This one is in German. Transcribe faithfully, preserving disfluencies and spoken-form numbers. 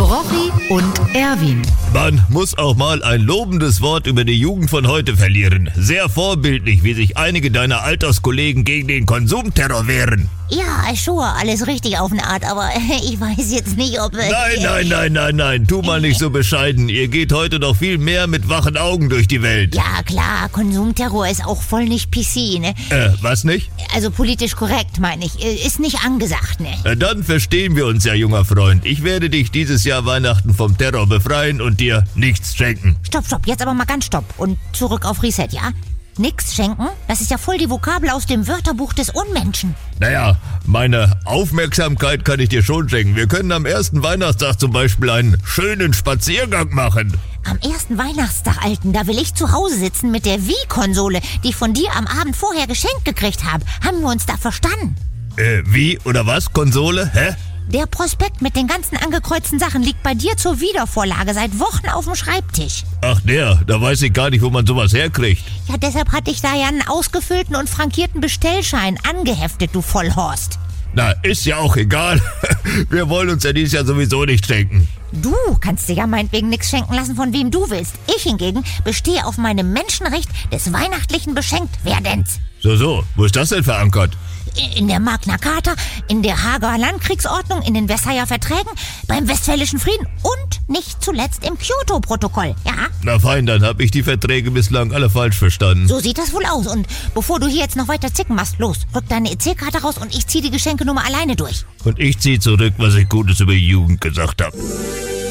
Rochi und Erwin. Man muss auch mal ein lobendes Wort über die Jugend von heute verlieren. Sehr vorbildlich, wie sich einige deiner Alterskollegen gegen den Konsumterror wehren. Ja, schon, alles richtig auf eine Art, aber ich weiß jetzt nicht, ob... Äh, Nein, nein, nein, nein, nein, tu mal nicht so bescheiden. Ihr geht heute noch viel mehr mit wachen Augen durch die Welt. Ja, klar, Konsumterror ist auch voll nicht P C, ne? Äh, was nicht? Also politisch korrekt, meine ich. Ist nicht angesagt, ne? Äh, dann verstehen wir uns ja, junger Freund. Ich werde dich dieses Jahr Weihnachten vom Terror befreien und dir nichts schenken. Stopp, stopp, jetzt aber mal ganz stopp. Und zurück auf Reset, ja? Nix schenken? Das ist ja voll die Vokabel aus dem Wörterbuch des Unmenschen. Naja, meine Aufmerksamkeit kann ich dir schon schenken. Wir können am ersten Weihnachtstag zum Beispiel einen schönen Spaziergang machen. Am ersten Weihnachtstag, Alten, da will ich zu Hause sitzen mit der Wii-Konsole, die ich von dir am Abend vorher geschenkt gekriegt habe. Haben wir uns da verstanden? Äh, wie oder was? Konsole? Hä? Der Prospekt mit den ganzen angekreuzten Sachen liegt bei dir zur Wiedervorlage seit Wochen auf dem Schreibtisch. Ach der, da weiß ich gar nicht, wo man sowas herkriegt. Ja, deshalb hatte ich da ja einen ausgefüllten und frankierten Bestellschein angeheftet, du Vollhorst. Na, ist ja auch egal. Wir wollen uns ja dieses Jahr sowieso nicht schenken. Du kannst dir ja meinetwegen nichts schenken lassen, von wem du willst. Ich hingegen bestehe auf meinem Menschenrecht des weihnachtlichen Beschenktwerdens. So, so, wo ist das denn verankert? In der Magna Carta, in der Haager Landkriegsordnung, in den Versailler Verträgen, beim Westfälischen Frieden und nicht zuletzt im Kyoto-Protokoll, ja? Na fein, dann habe ich die Verträge bislang alle falsch verstanden. So sieht das wohl aus. Und bevor du hier jetzt noch weiter zicken machst, los, rück deine E C-Karte raus und ich zieh die Geschenkenummer alleine durch. Und ich zieh zurück, was ich Gutes über die Jugend gesagt habe.